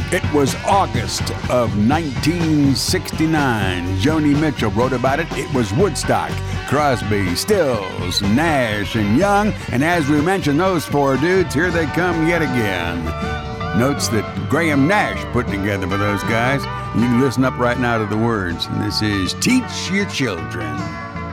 It was August of 1969. Joni Mitchell wrote about it. It was Woodstock. Crosby, Stills, Nash, and Young. And as we mentioned, those four dudes, here they come yet again. Notes that Graham Nash put together for those guys. You can listen up right now to the words. And this is Teach Your Children.